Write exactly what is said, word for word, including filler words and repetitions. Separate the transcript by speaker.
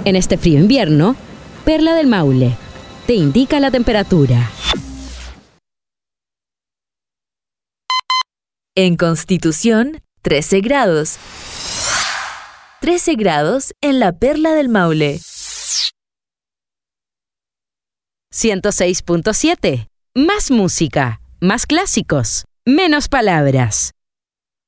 Speaker 1: En este frío invierno, Perla del Maule te indica la temperatura.
Speaker 2: En Constitución, trece grados. trece grados en la Perla del Maule.
Speaker 1: ciento seis punto siete. Más música, más clásicos, menos palabras.